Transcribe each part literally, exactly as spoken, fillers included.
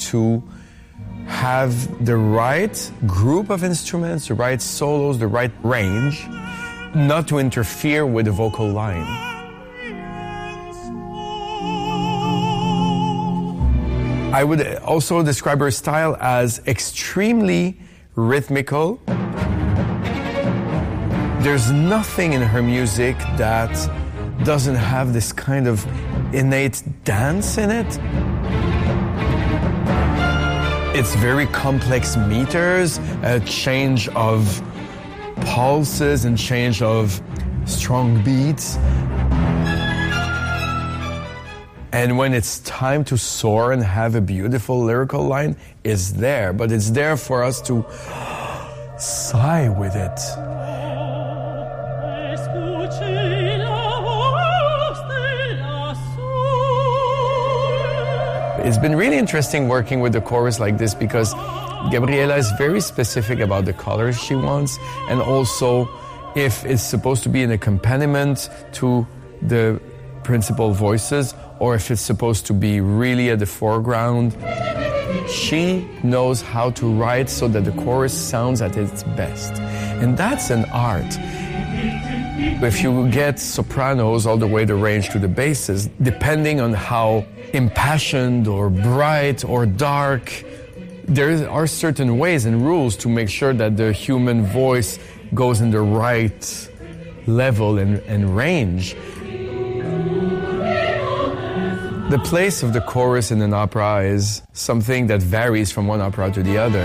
to have the right group of instruments, the right solos, the right range, not to interfere with the vocal line. I would also describe her style as extremely rhythmical. There's nothing in her music that doesn't have this kind of innate dance in it. It's very complex meters, a change of pulses and change of strong beats. And when it's time to soar and have a beautiful lyrical line, it's there. But it's there for us to sigh with it. It's been really interesting working with the chorus like this because Gabriela is very specific about the colors she wants, and also if it's supposed to be an accompaniment to the principal voices or if it's supposed to be really at the foreground. She knows how to write so that the chorus sounds at its best. And that's an art. If you get sopranos all the way the range to the basses, depending on how impassioned or bright or dark, there are certain ways and rules to make sure that the human voice goes in the right level and, and range. The place of the chorus in an opera is something that varies from one opera to the other.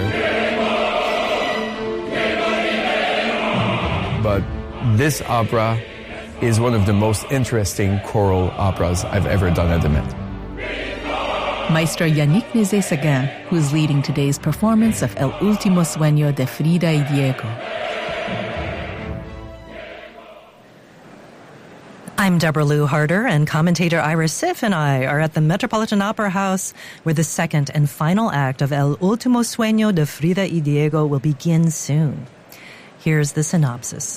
But this opera is one of the most interesting choral operas I've ever done at the Met. Maestro Yannick Nézet-Séguin, who's leading today's performance of El Último Sueño de Frida y Diego. I'm Deborah Lou Harder, and commentator Ira Siff and I are at the Metropolitan Opera House, where the second and final act of El Último Sueño de Frida y Diego will begin soon. Here's the synopsis.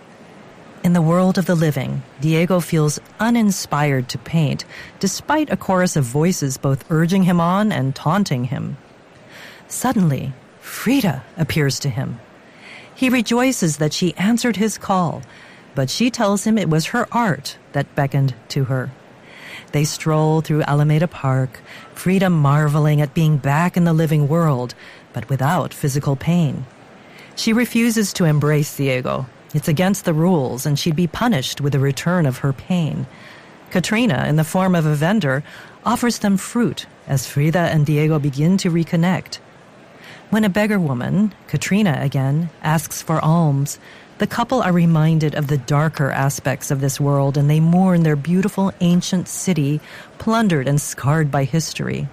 In the world of the living, Diego feels uninspired to paint, despite a chorus of voices both urging him on and taunting him. Suddenly, Frida appears to him. He rejoices that she answered his call, but she tells him it was her art that beckoned to her. They stroll through Alameda Park, Frida marveling at being back in the living world, but without physical pain. She refuses to embrace Diego. It's against the rules, and she'd be punished with the return of her pain. Katrina, in the form of a vendor, offers them fruit as Frida and Diego begin to reconnect. When a beggar woman, Katrina again, asks for alms, the couple are reminded of the darker aspects of this world, and they mourn their beautiful ancient city, plundered and scarred by history.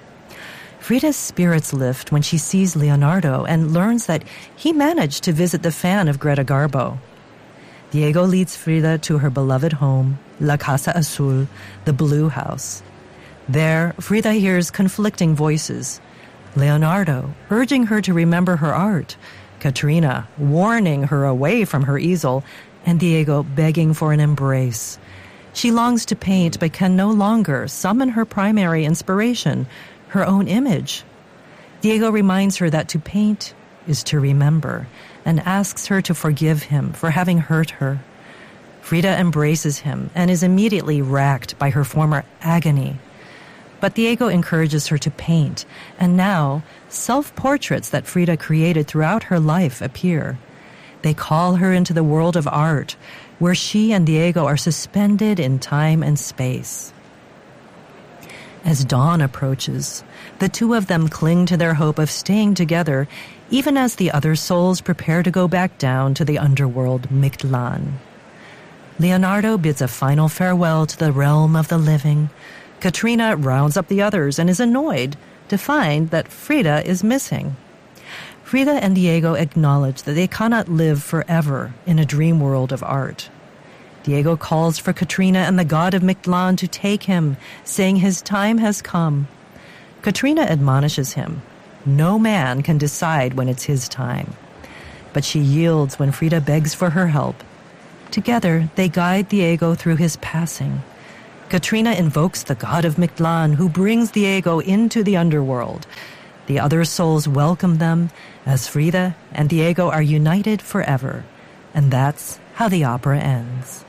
Frida's spirits lift when she sees Leonardo and learns that he managed to visit the fan of Greta Garbo. Diego leads Frida to her beloved home, La Casa Azul, the Blue House. There, Frida hears conflicting voices. Leonardo urging her to remember her art, Katrina warning her away from her easel, and Diego begging for an embrace. She longs to paint but can no longer summon her primary inspiration, her own image. Diego reminds her that to paint is to remember and asks her to forgive him for having hurt her. Frida embraces him and is immediately racked by her former agony. But Diego encourages her to paint, and now self-portraits that Frida created throughout her life appear. They call her into the world of art, where she and Diego are suspended in time and space. As dawn approaches, the two of them cling to their hope of staying together, even as the other souls prepare to go back down to the underworld Mictlan. Leonardo bids a final farewell to the realm of the living. Katrina rounds up the others and is annoyed to find that Frida is missing. Frida and Diego acknowledge that they cannot live forever in a dream world of art. Diego calls for Katrina and the god of Mictlan to take him, saying his time has come. Katrina admonishes him. No man can decide when it's his time. But she yields when Frida begs for her help. Together, they guide Diego through his passing. Katrina invokes the god of Mictlan, who brings Diego into the underworld. The other souls welcome them as Frida and Diego are united forever. And that's how the opera ends.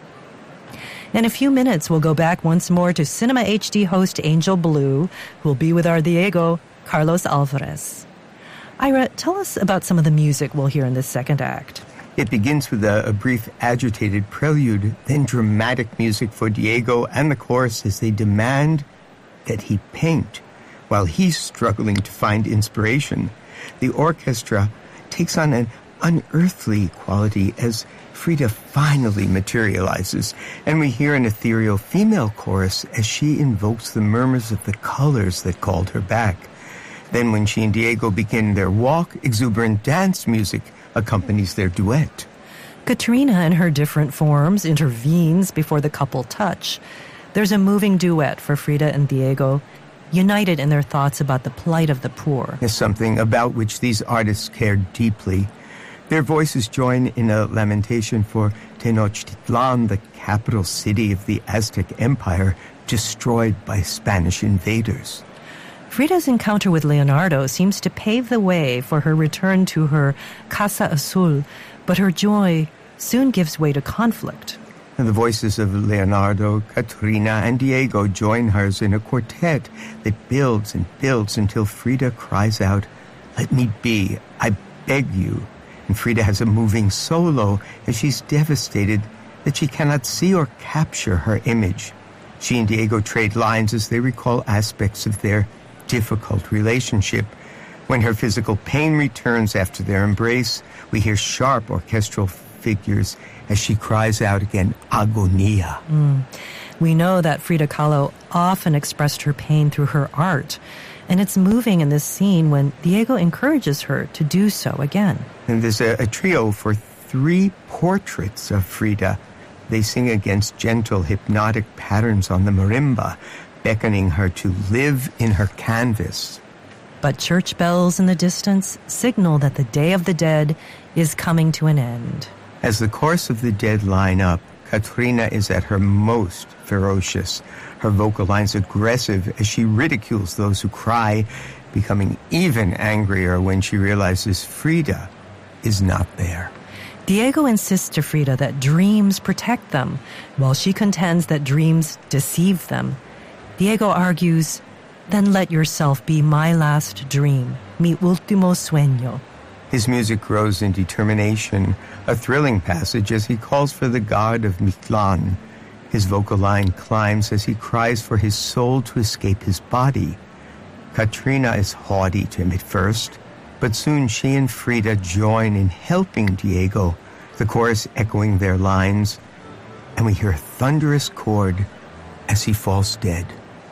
In a few minutes, we'll go back once more to Cinema H D host Angel Blue, who will be with our Diego, Carlos Alvarez. Ira, tell us about some of the music we'll hear in this second act. It begins with a, a brief agitated prelude, then dramatic music for Diego and the chorus as they demand that he paint while he's struggling to find inspiration. The orchestra takes on an unearthly quality as Frida finally materializes, and we hear an ethereal female chorus as she invokes the murmurs of the colors that called her back. Then when she and Diego begin their walk, exuberant dance music accompanies their duet. Katrina, in her different forms, intervenes before the couple touch. There's a moving duet for Frida and Diego, united in their thoughts about the plight of the poor. Is something about which these artists cared deeply. Their voices join in a lamentation for Tenochtitlan, the capital city of the Aztec Empire, destroyed by Spanish invaders. Frida's encounter with Leonardo seems to pave the way for her return to her Casa Azul, but her joy soon gives way to conflict. And the voices of Leonardo, Katrina, and Diego join hers in a quartet that builds and builds until Frida cries out, "Let me be, I beg you." And Frida has a moving solo as she's devastated that she cannot see or capture her image. She and Diego trade lines as they recall aspects of their difficult relationship. When her physical pain returns after their embrace, we hear sharp orchestral figures as she cries out again, "Agonia." Mm. We know that Frida Kahlo often expressed her pain through her art, and it's moving in this scene when Diego encourages her to do so again. And there's a, a trio for three portraits of Frida. They sing against gentle, hypnotic patterns on the marimba, beckoning her to live in her canvas. But church bells in the distance signal that the Day of the Dead is coming to an end. As the chorus of the dead line up, Katrina is at her most ferocious. Her vocal lines aggressive as she ridicules those who cry, becoming even angrier when she realizes Frida is not there. Diego insists to Frida that dreams protect them, while she contends that dreams deceive them. Diego argues, "Then let yourself be my last dream, mi último sueño." His music grows in determination, a thrilling passage as he calls for the god of Mictlan. His vocal line climbs as he cries for his soul to escape his body. Katrina is haughty to him at first, but soon she and Frida join in helping Diego, the chorus echoing their lines, and we hear a thunderous chord as he falls dead.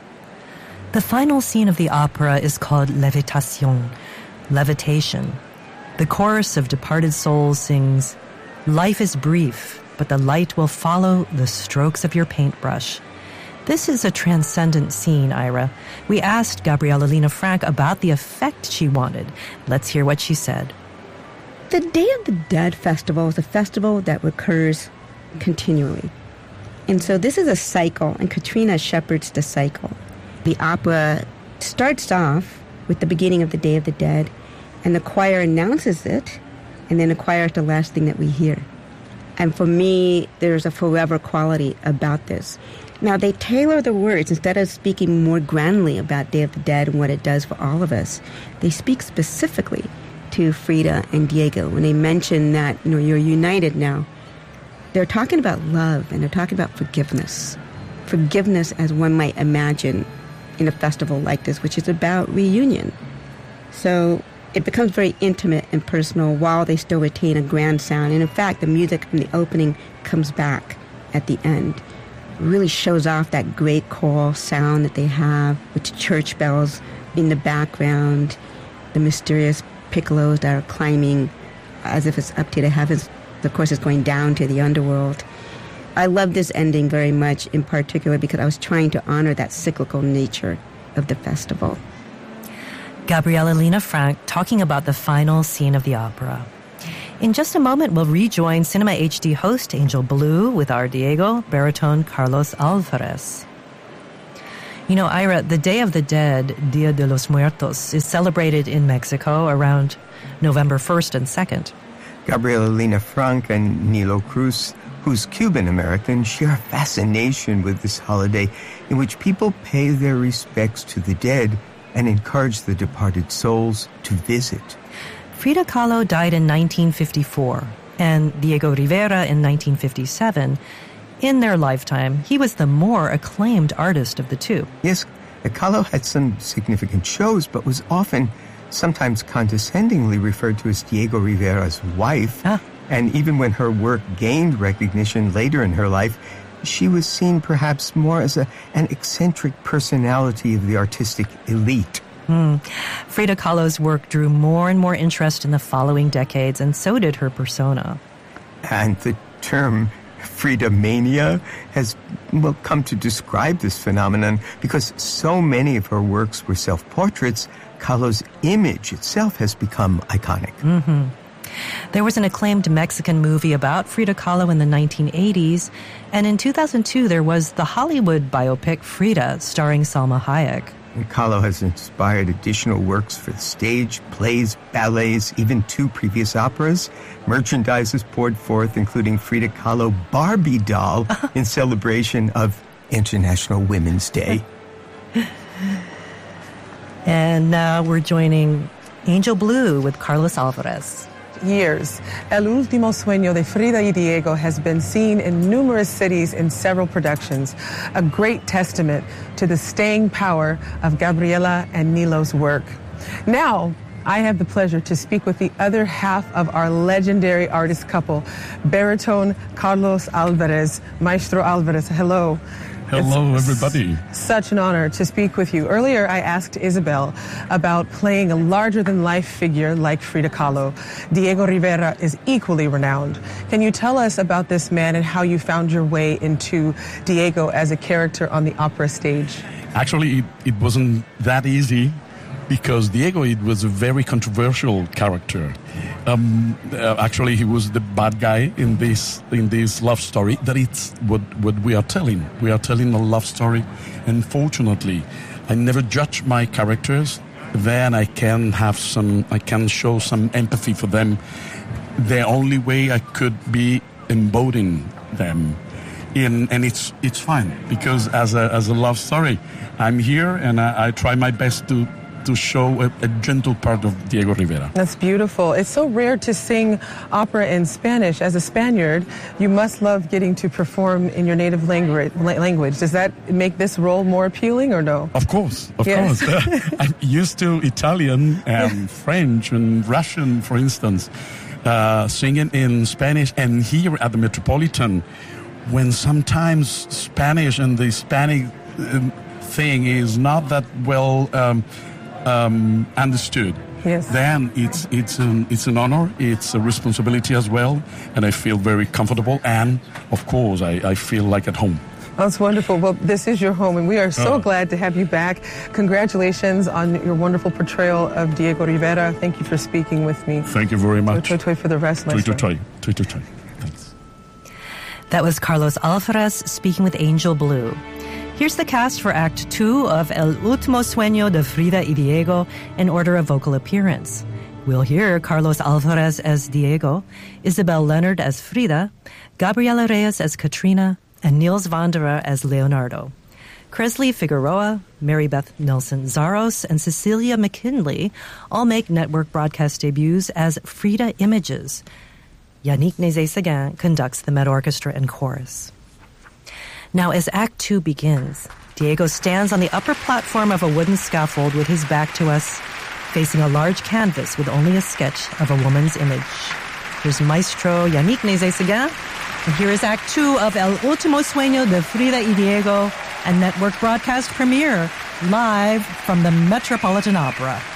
The final scene of the opera is called Levitation, levitation. The chorus of departed souls sings, "Life is brief, but the light will follow the strokes of your paintbrush." This is a transcendent scene, Ira. We asked Gabriela Lina Frank about the effect she wanted. Let's hear what she said. The Day of the Dead Festival is a festival that recurs continually. And so this is a cycle, and Katrina shepherds the cycle. The opera starts off with the beginning of the Day of the Dead, and the choir announces it, and then the choir is the last thing that we hear. And for me, there's a forever quality about this. Now, they tailor the words. Instead of speaking more grandly about Day of the Dead and what it does for all of us, they speak specifically to Frida and Diego. When they mention that, you know, you're united now, they're talking about love, and they're talking about forgiveness. Forgiveness as one might imagine in a festival like this, which is about reunion. So it becomes very intimate and personal while they still retain a grand sound. And in fact, the music from the opening comes back at the end. It really shows off that great choral sound that they have, with church bells in the background, the mysterious piccolos that are climbing as if it's up to the heavens. Of course, it's going down to the underworld. I love this ending very much, in particular because I was trying to honor that cyclical nature of the festival. Gabriela Lina Frank talking about the final scene of the opera. In just a moment, we'll rejoin Cinema H D host Angel Blue with our Diego, baritone Carlos Alvarez. You know, Ira, the Day of the Dead, Dia de los Muertos, is celebrated in Mexico around November first and second. Gabriela Lina Frank and Nilo Cruz, who's Cuban-American, share a fascination with this holiday in which people pay their respects to the dead and encourage the departed souls to visit. Frida Kahlo died in nineteen fifty-four, and Diego Rivera in nineteen fifty-seven. In their lifetime, he was the more acclaimed artist of the two. Yes, Kahlo had some significant shows, but was often, sometimes condescendingly referred to as Diego Rivera's wife. Ah. And even when her work gained recognition later in her life, she was seen perhaps more as a, an eccentric personality of the artistic elite. Hmm. Frida Kahlo's work drew more and more interest in the following decades, and so did her persona. And the term Frida mania has well come to describe this phenomenon because so many of her works were self-portraits. Kahlo's image itself has become iconic. Mm-hmm. There was an acclaimed Mexican movie about Frida Kahlo in the nineteen eighties, and in two thousand two there was the Hollywood biopic Frida, starring Salma Hayek. And Kahlo has inspired additional works for the stage, plays, ballets, even two previous operas. Merchandise is poured forth, including Frida Kahlo Barbie doll in celebration of International Women's Day. And now we're joining Angel Blue with Carlos Alvarez. Years. El Último Sueño de Frida y Diego has been seen in numerous cities in several productions, a great testament to the staying power of Gabriela and Nilo's work. Now, I have the pleasure to speak with the other half of our legendary artist couple, baritone Carlos Alvarez. Maestro Alvarez, hello. Hello, it's everybody. Such an honor to speak with you. Earlier, I asked Isabel about playing a larger-than-life figure like Frida Kahlo. Diego Rivera is equally renowned. Can you tell us about this man and how you found your way into Diego as a character on the opera stage? Actually, it, it wasn't that easy because Diego, it was a very controversial character. Um, uh, actually, he was the bad guy in this in this love story. That it's what what we are telling. We are telling a love story, and fortunately, I never judge my characters. Then I can have some. I can show some empathy for them. The only way I could be embodying them, in and it's it's fine because as a as a love story, I'm here and I, I try my best to. to show a, a gentle part of Diego Rivera. That's beautiful. It's so rare to sing opera in Spanish. As a Spaniard, you must love getting to perform in your native language. language. Does that make this role more appealing or no? Of course, of yes. course. I'm used to Italian and French and Russian, for instance, uh, singing in Spanish. And here at the Metropolitan, when sometimes Spanish and the Hispanic um, thing is not that well um, Um, understood. Yes. Then it's it's an it's an honor. It's a responsibility as well, and I feel very comfortable. And of course, I, I feel like at home. That's wonderful. Well, this is your home, and we are so Oh. glad to have you back. Congratulations on your wonderful portrayal of Diego Rivera. Thank you for speaking with me. Thank you very much. Toy, toy, toy for the rest, Toy, Maestro. toy, toy, toy, toy. Thanks. That was Carlos Alvarez speaking with Angel Blue. Here's the cast for Act Two of El Último Sueño de Frida y Diego in order of vocal appearance. We'll hear Carlos Alvarez as Diego, Isabel Leonard as Frida, Gabriela Reyes as Katrina, and Niels Wanderer as Leonardo. Kresley Figueroa, Mary Beth Nelson Zaros, and Cecilia McKinley all make network broadcast debuts as Frida Images. Yannick Nézet-Séguin conducts the Met Orchestra and chorus. Now, as Act Two begins, Diego stands on the upper platform of a wooden scaffold with his back to us, facing a large canvas with only a sketch of a woman's image. Here's Maestro Yannick Nézet-Séguin, and here is Act Two of El Último Sueño de Frida y Diego, a network broadcast premiere, live from the Metropolitan Opera.